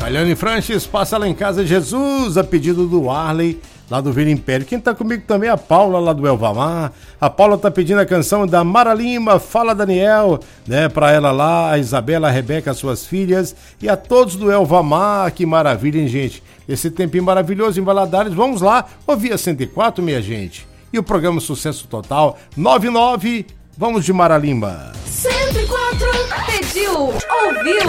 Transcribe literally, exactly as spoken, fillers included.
Caliane Franches, passa lá em casa, Jesus, a pedido do Arley, lá do Vila Império. Quem tá comigo também é a Paula, lá do Elvamar. A Paula tá pedindo a canção da Mara Lima, Fala Daniel, né, pra ela lá, a Isabela, a Rebeca, as suas filhas, e a todos do Elvamar. Que maravilha, hein, gente? Esse tempinho maravilhoso em Valadares. Vamos lá, ouvir a cento e quatro, minha gente. E o programa Sucesso Total, nove nove, vamos de Mara Lima. cento e quatro, pediu, ouviu.